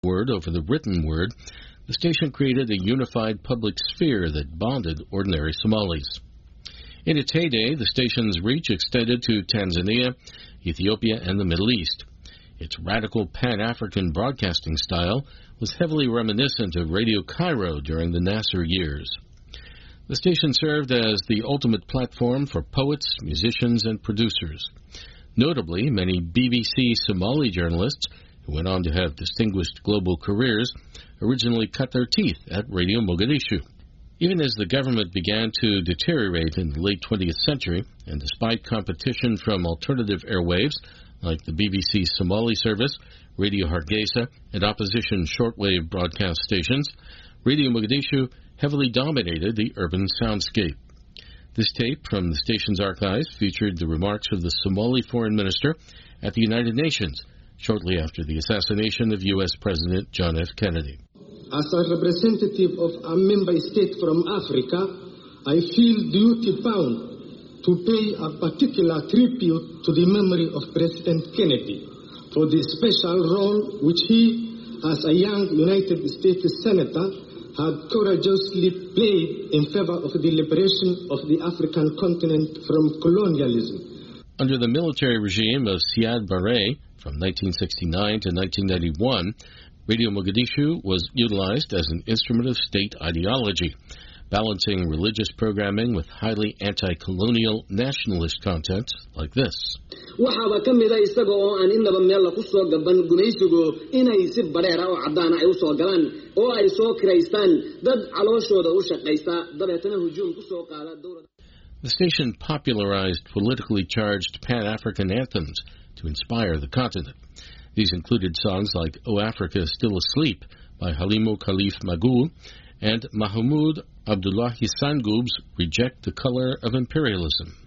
word over the written word, the station created a unified public sphere that bonded ordinary Somalis. In its heyday, the station's reach extended to Tanzania, Ethiopia, and the Middle East. Its radical Pan-African broadcasting style was heavily reminiscent of Radio Cairo during the Nasser years. The station served as the ultimate platform for poets, musicians, and producers. Notably, many BBC Somali journalists, who went on to have distinguished global careers, originally cut their teeth at Radio Mogadishu. Even as the government began to deteriorate in the late 20th century, and despite competition from alternative airwaves like the BBC Somali service, Radio Hargeisa, and opposition shortwave broadcast stations, Radio Mogadishu heavily dominated the urban soundscape. This tape from the station's archives featured the remarks of the Somali foreign minister at the United Nations shortly after the assassination of U.S. President John F. Kennedy. As a representative of a member state from Africa, I feel duty-bound to pay a particular tribute to the memory of President Kennedy for the special role which he, as a young United States Senator, had courageously played in favor of the liberation of the African continent from colonialism. Under the military regime of Siad Barre from 1969 to 1991, Radio Mogadishu was utilized as an instrument of state ideology, balancing religious programming with highly anti-colonial nationalist content like this. waxaaba ka mid ah isaga oo aan inaba meel la ku soo gaban gumaysigu inay si bareera oo cadaan ay u soo galaan oo ay soo kireystaan dad calooshooda u shaqeysta dabeetana hujuum ku soo qaada dowladda. The station popularized politically charged Pan-African anthems to inspire the continent. These included songs like O Africa Still Asleep by Halimo Khalif Magool and Mahmoud Abdullahi Sangub's Reject the Color of Imperialism.